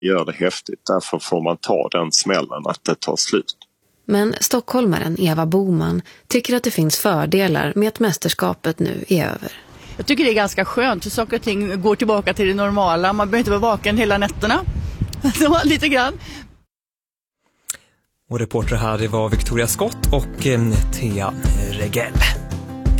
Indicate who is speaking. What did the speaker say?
Speaker 1: gör det häftigt. Därför får man ta den smällen att det tar slut.
Speaker 2: Men stockholmaren Eva Boman tycker att det finns fördelar med att mästerskapet nu är över.
Speaker 3: Jag tycker det är ganska skönt hur saker och ting går tillbaka till det normala. Man behöver inte vara vaken hela nätterna. Så lite grann.
Speaker 4: Och reporter här, det var Victoria Skott och Thea Regell.